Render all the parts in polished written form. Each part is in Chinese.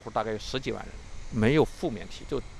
大概有10几万人，没有负面题，就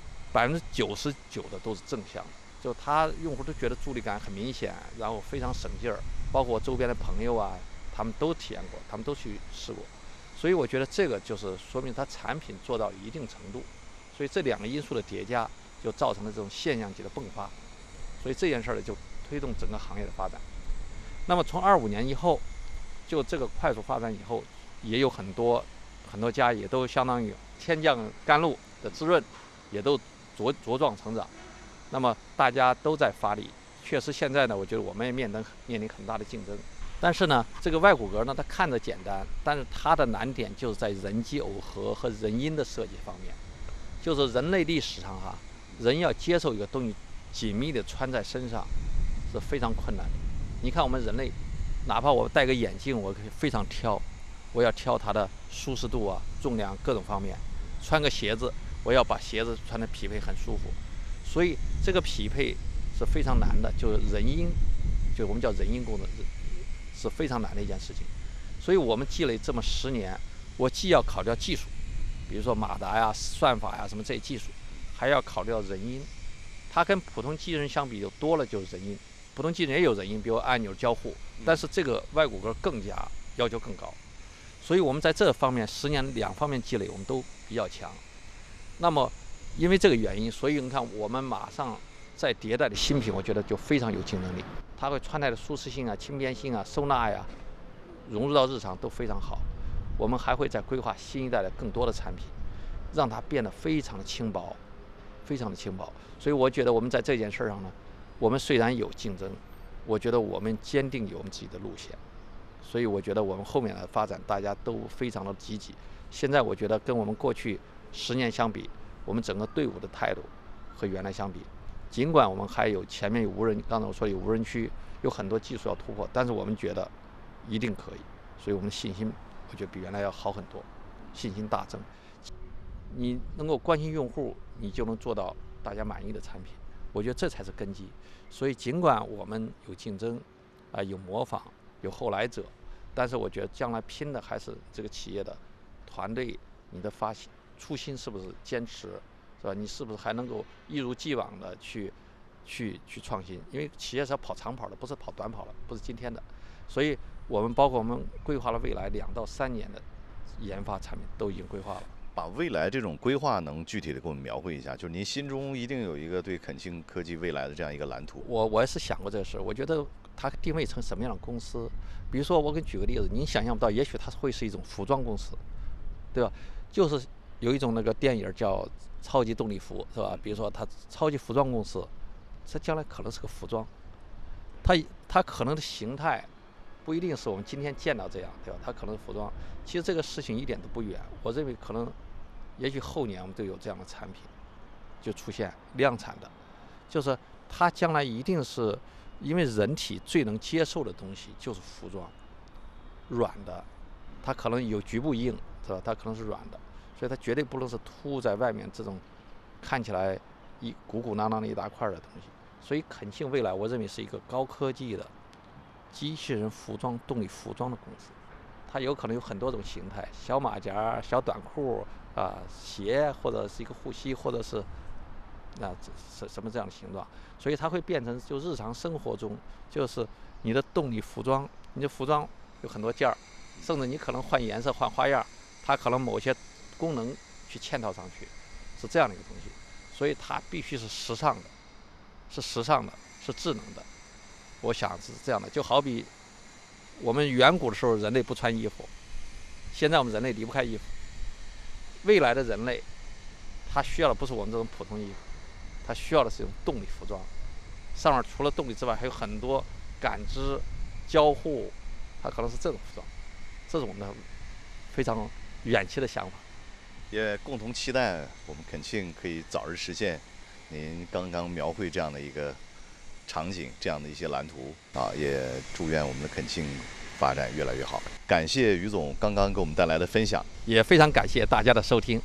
99%的都是正向的。就他用户都觉得助力感很明显，然后非常省劲儿，包括我周边的朋友啊，他们都体验过，他们都去试过。所以我觉得这个就是说明它产品做到一定程度。所以这2个因素的叠加，就造成了这种现象级的迸发。所以这件事儿呢，就推动整个行业的发展。那么从25年以后，就这个快速发展以后，也有很多家也都相当于天降甘露的滋润，也都茁壮成长。那么大家都在发力，确实现在呢，我觉得我们也面临很大的竞争。但是呢，这个外骨骼呢，它看着简单，但是它的难点就是在人机耦合和人因的设计方面。就是人类历史上人要接受一个东西紧密的穿在身上是非常困难的。你看我们人类，哪怕我戴个眼镜，我可以非常挑，我要挑它的舒适度啊、重量各种方面。穿个鞋子，我要把鞋子穿得匹配很舒服。所以这个匹配是非常难的，就是人因，就我们叫人因功能，是非常难的一件事情。所以我们积累这么10年，我既要考虑到技术，比如说马达呀、算法呀什么这些技术，还要考虑到人因。它跟普通机器人相比就多了就是人因，普通机器人也有人因，比如按钮交互，但是这个外骨骼更加要求更高。所以我们在这方面10年2方面积累，我们都比较强。那么因为这个原因，所以你看我们马上在迭代的新品，我觉得就非常有竞争力。它会穿戴的舒适性啊、轻便性啊、收纳呀，融入到日常都非常好。我们还会再规划新一代的更多的产品，让它变得非常的轻薄，非常的轻薄。所以我觉得我们在这件事上呢，我们虽然有竞争，我觉得我们坚定有我们自己的路线。所以我觉得我们后面的发展大家都非常的积极。现在我觉得跟我们过去10年相比，我们整个队伍的态度和原来相比，尽管我们还有前面有无人，刚才我说有无人区，有很多技术要突破，但是我们觉得一定可以。所以我们的信心，我觉得比原来要好很多，信心大增。你能够关心用户，你就能做到大家满意的产品。我觉得这才是根基。所以尽管我们有竞争，有模仿，有后来者，但是我觉得将来拼的还是这个企业的团队，你的初心是不是坚持，是吧？你是不是还能够一如既往的去创新？因为企业是要跑长跑的，不是跑短跑的，不是今天的。所以我们规划了未来2到3年的研发产品都已经规划了。 把未来这种规划能具体的给我们描绘一下，就是您心中一定有一个对肯信科技未来的这样一个蓝图。 我也是想过这个事，我觉得它定位成什么样的公司？比如说我给你举个例子，您想象不到，也许它会是一种服装公司，对吧？就是有一种那个电影叫超级动力服，是吧？比如说它超级服装公司，它将来可能是个服装，它可能的形态不一定是我们今天见到这样，对吧？它可能是服装。其实这个事情一点都不远，我认为可能也许后年我们都有这样的产品就出现量产的，就是它将来一定是因为人体最能接受的东西就是服装，软的，它可能有局部硬，是吧？它可能是软的，所以它绝对不能是凸在外面这种看起来鼓鼓囊囊的一大块的东西。所以肯信未来我认为是一个高科技的机器人服装、动力服装的公司。它有可能有很多种形态，小马甲、小短裤鞋，或者是一个护膝，或者是什么这样的形状。所以它会变成就日常生活中，就是你的动力服装，你的服装有很多件儿，甚至你可能换颜色、换花样，它可能某些功能去嵌套上去，是这样的一个东西。所以它必须是时尚的，是智能的。我想是这样的，就好比我们远古的时候人类不穿衣服，现在我们人类离不开衣服。未来的人类他需要的不是我们这种普通衣服，他需要的是一种动力服装，上面除了动力之外还有很多感知交互，它可能是这种服装。这是我们的非常远期的想法， 也共同期待我们肯信可以早日实现您刚刚描绘这样的一个场景，这样的一些蓝图也祝愿我们的肯信发展越来越好。感谢于总刚刚给我们带来的分享， 也非常感謝大家的收聽。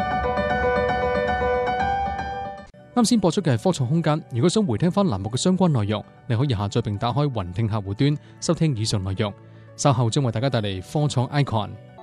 啱先播出嘅係科創空間，如果想回聽翻欄目嘅相關內容，你可以下載並打開雲聽客戶端收聽以上內容。稍後將為大家帶嚟科創 Icon。